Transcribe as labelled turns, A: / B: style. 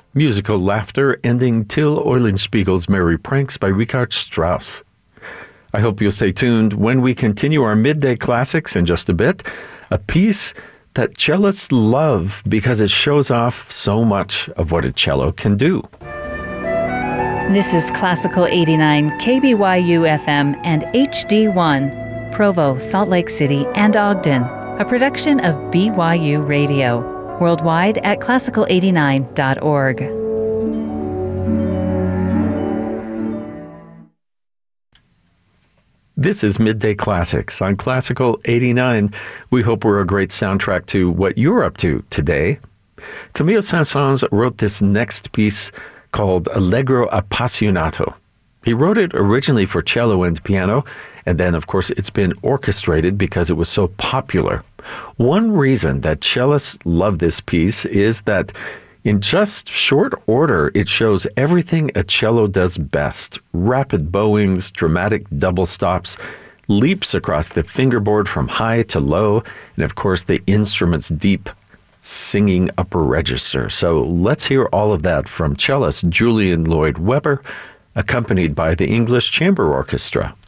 A: Musical laughter ending Till Eulenspiegel's Merry Pranks by Richard Strauss. I hope you'll stay tuned when we continue our midday classics in just a bit. A piece that cellists love because it shows off so much of what a cello can do.
B: This is Classical 89 KBYU FM and HD1, Provo, Salt Lake City, and Ogden, a production of BYU Radio, worldwide at classical89.org.
A: This is Midday Classics on Classical 89. We hope we're a great soundtrack to what you're up to today. Camille Saint-Saëns wrote this next piece called Allegro Appassionato. He wrote it originally for cello and piano, and then, of course, it's been orchestrated because it was so popular. One reason that cellists love this piece is that in just short order, it shows everything a cello does best. Rapid bowings, dramatic double stops, leaps across the fingerboard from high to low, and of course the instrument's deep singing upper register. So let's hear all of that from cellist Julian Lloyd Webber, accompanied by the English Chamber Orchestra.